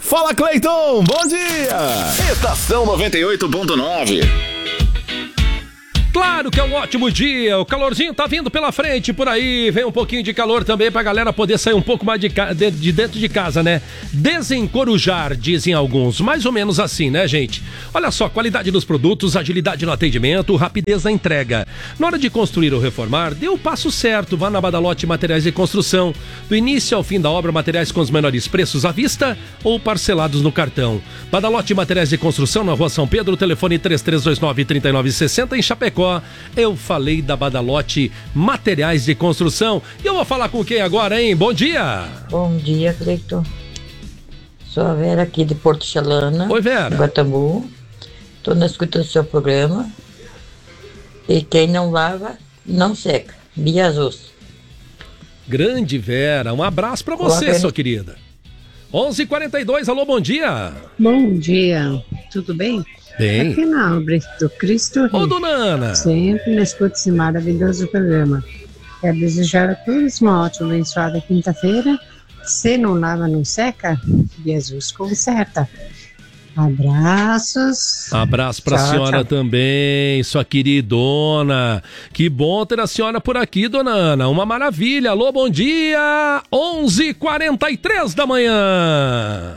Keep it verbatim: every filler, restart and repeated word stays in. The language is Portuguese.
Fala, Cleiton, bom dia! Estação noventa e oito ponto nove. Claro que é um ótimo dia, o calorzinho tá vindo pela frente por aí, vem um pouquinho de calor também pra galera poder sair um pouco mais de, ca... de, de dentro de casa, né? Desencorujar, dizem alguns, mais ou menos assim, né, gente? Olha só, qualidade dos produtos, agilidade no atendimento, rapidez na entrega. Na hora de construir ou reformar, dê o passo certo, vá na Badalote Materiais de Construção. Do início ao fim da obra, materiais com os menores preços à vista ou parcelados no cartão. Badalote Materiais de Construção, na Rua São Pedro, telefone três três dois nove, três nove seis zero em Chapecó. Eu falei da Badalote Materiais de Construção. E eu vou falar com quem agora, hein? Bom dia! Bom dia, Cleiton. Sou a Vera aqui de Porto Chalana. Oi, Vera. Guatambu. Estou na escuta do seu programa. E quem não lava, não seca. Biazos. Grande Vera, um abraço pra você, Olá, sua querida. onze e quarenta e dois, alô, bom dia. Bom dia, tudo bem? Bem. Aqui na obra do Cristo Ô, Rei, dona Ana. sempre na escuta esse maravilhoso programa. Quero desejar a todos uma ótima, abençoada quinta-feira. Se não lava, não seca, Jesus conserta. Abraços. Abraço pra Tchau, senhora tchau. também, sua queridona. Que bom ter a senhora por aqui, dona Ana. Uma maravilha. Alô, bom dia. onze e quarenta e três da manhã.